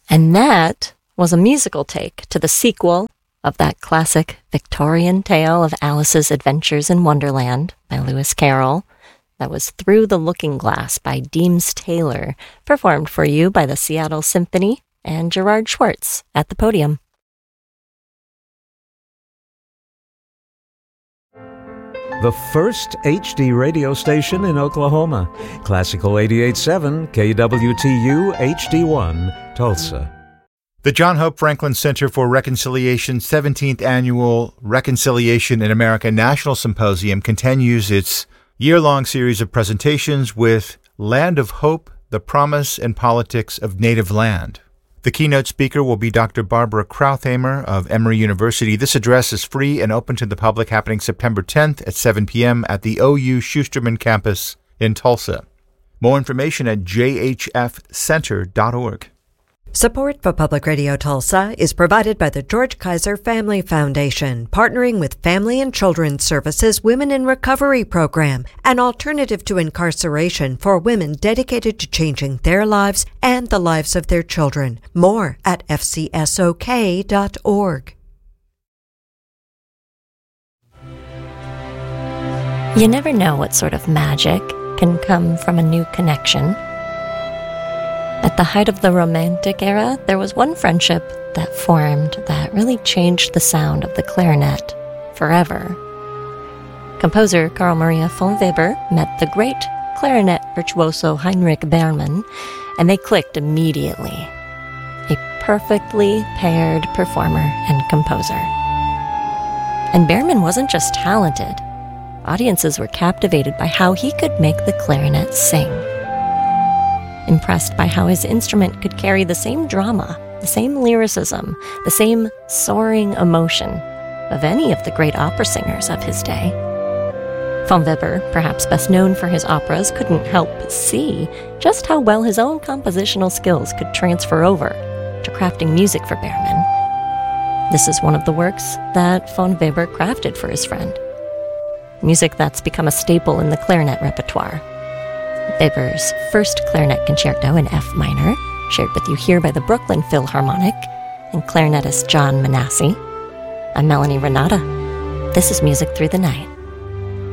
And that was a musical take to the sequel of that classic Victorian tale of Alice's Adventures in Wonderland by Lewis Carroll. That was Through the Looking Glass by Deems Taylor, performed for you by the Seattle Symphony and Gerard Schwartz at the podium. The first HD radio station in Oklahoma. Classical 88.7 KWTU HD1, Tulsa. The John Hope Franklin Center for Reconciliation's 17th Annual Reconciliation in America National Symposium continues its year-long series of presentations with Land of Hope, the Promise and Politics of Native Land. The keynote speaker will be Dr. Barbara Krauthamer of Emory University. This address is free and open to the public, happening September 10th at 7 p.m. at the OU Schusterman campus in Tulsa. More information at jhfcenter.org. Support for Public Radio Tulsa is provided by the George Kaiser Family Foundation, partnering with Family and Children's Services Women in Recovery Program, an alternative to incarceration for women dedicated to changing their lives and the lives of their children. More at fcsok.org. You never know what sort of magic can come from a new connection. At the height of the Romantic era, there was one friendship that formed that really changed the sound of the clarinet forever. Composer Carl Maria von Weber met the great clarinet virtuoso Heinrich Berman, and they clicked immediately. A perfectly paired performer and composer. And Berman wasn't just talented. Audiences were captivated by how he could make the clarinet sing. Impressed by how his instrument could carry the same drama, the same lyricism, the same soaring emotion of any of the great opera singers of his day. Von Weber, perhaps best known for his operas, couldn't help but see just how well his own compositional skills could transfer over to crafting music for Berman. This is one of the works that von Weber crafted for his friend. Music that's become a staple in the clarinet repertoire. Weber's first clarinet concerto in F minor, shared with you here by the Brooklyn Philharmonic and clarinetist John Manassi. I'm Melanie Renata. This is Music Through the Night.